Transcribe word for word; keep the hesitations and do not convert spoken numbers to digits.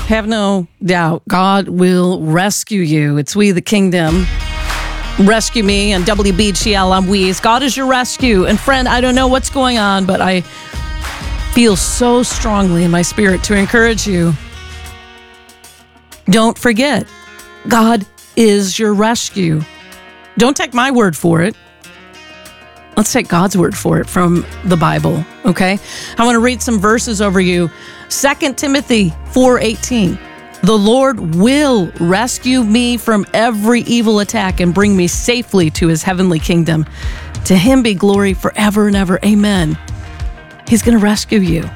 Have no doubt, God will rescue you. It's We the Kingdom. Rescue me and W B G L on Weez. God is your rescue. And friend, I don't know what's going on, but I feel so strongly in my spirit to encourage you. Don't forget, God is your rescue. Don't take my word for it. Let's take God's word for it from the Bible, okay? I want to read some verses over you. Second Timothy four eighteen. The Lord will rescue me from every evil attack and bring me safely to his heavenly kingdom. To him be glory forever and ever. Amen. He's going to rescue you.